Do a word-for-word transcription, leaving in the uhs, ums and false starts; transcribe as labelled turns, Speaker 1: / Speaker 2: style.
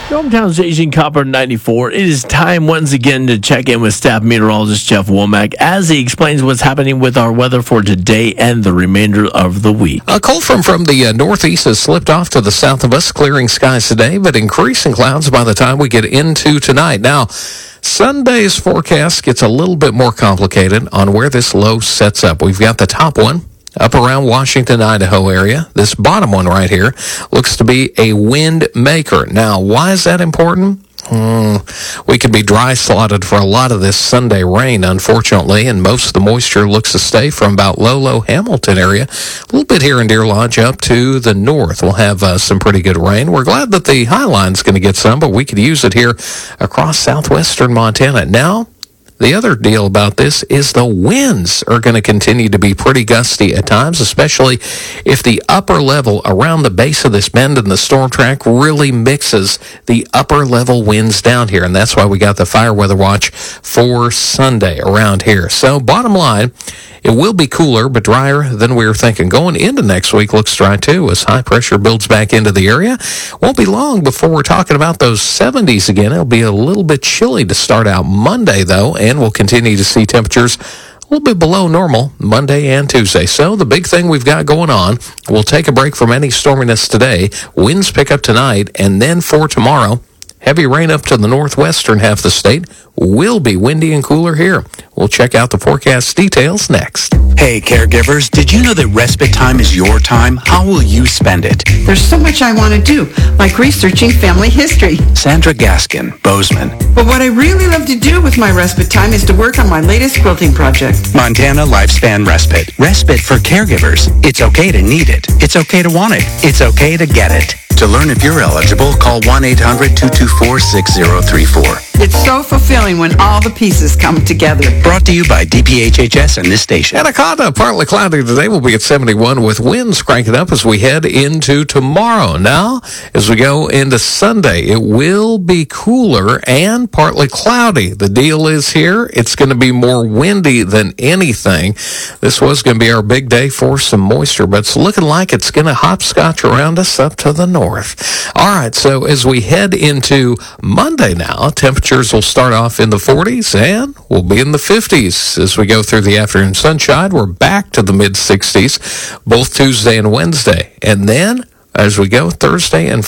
Speaker 1: Hometown's Asian Copper ninety-four. It is time once again to check in with staff meteorologist Jeff Womack as he explains what's happening with our weather for today and the remainder of the week.
Speaker 2: A cold front from the uh, northeast has slipped off to the south of us, clearing skies today, but increasing clouds by the time we get into tonight. Now, Sunday's forecast gets a little bit more complicated on where this low sets up. We've got the top one up around Washington, Idaho area. This bottom one right here looks to be a wind maker. Now, why is that important? Hmm, we could be dry slotted for a lot of this Sunday rain, unfortunately, and most of the moisture looks to stay from about Lolo, Hamilton area. A little bit here in Deer Lodge up to the north. We'll have uh, some pretty good rain. We're glad that the high line's going to get some, but we could use it here across southwestern Montana. Now, the other deal about this is the winds are going to continue to be pretty gusty at times, especially if the upper level around the base of this bend in the storm track really mixes the upper level winds down here. And that's why we got the fire weather watch for Sunday around here. So bottom line, it will be cooler but drier than we were thinking. Going into next week looks dry too as high pressure builds back into the area. Won't be long before we're talking about those seventies again. It'll be a little bit chilly to start out Monday though, and we'll continue to see temperatures a little bit below normal Monday and Tuesday. So the big thing we've got going on, we'll take a break from any storminess today. Winds pick up tonight, and then for tomorrow, heavy rain up to the northwestern half of the state. Will be windy and cooler here. We'll check out the forecast details next.
Speaker 3: Hey, caregivers, did you know that respite time is your time? How will you spend it?
Speaker 4: There's so much I want to do, like researching family history.
Speaker 3: Sandra Gaskin, Bozeman.
Speaker 4: But what I really love to do with my respite time is to work on my latest quilting project.
Speaker 3: Montana Lifespan Respite. Respite for caregivers. It's okay to need it. It's okay to want it. It's okay to get it. To learn if you're eligible, call one eight hundred two two four six zero three four.
Speaker 4: It's so fulfilling when all the pieces come together.
Speaker 3: Brought to you by D P H H S and this station.
Speaker 2: Anaconda, partly cloudy today. We'll be at seventy-one with winds cranking up as we head into tomorrow. Now, as we go into Sunday, it will be cooler and partly cloudy. The deal is here, it's going to be more windy than anything. This was going to be our big day for some moisture, but it's looking like it's going to hopscotch around us up to the north. All right, so as we head into Monday now, temperatures will start off in the forties and we'll be in the fifties. As we go through the afternoon sunshine, we're back to the mid-sixties, both Tuesday and Wednesday. And then, as we go Thursday and